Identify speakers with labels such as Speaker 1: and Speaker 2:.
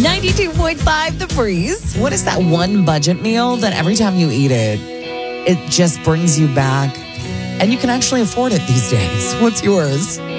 Speaker 1: 92.5 The Breeze. What is that one budget meal that every time you eat it, it just brings you back? And you can actually afford it these days. What's yours?